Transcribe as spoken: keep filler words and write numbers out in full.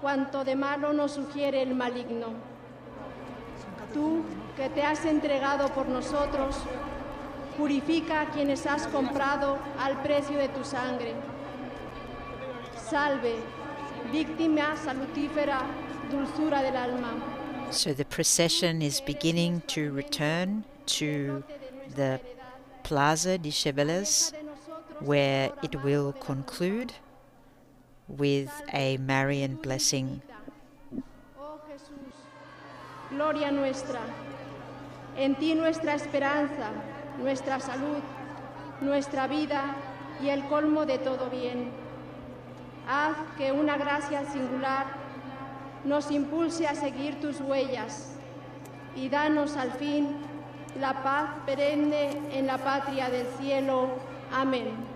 cuanto de malo nos sugiere el maligno. Tú, que te has entregado por nosotros, purifica a quienes has comprado al precio de tu sangre. Salve, víctima salutífera, dulzura del alma. So the procession is beginning to return to the Plaza de Cibeles, where it will conclude with a Marian blessing. Oh Jesús, gloria nuestra, en ti nuestra esperanza, nuestra salud, nuestra vida y el colmo de todo bien. Haz que una gracia singular nos impulse a seguir tus huellas y danos al fin la paz perenne en la patria del cielo. Amén.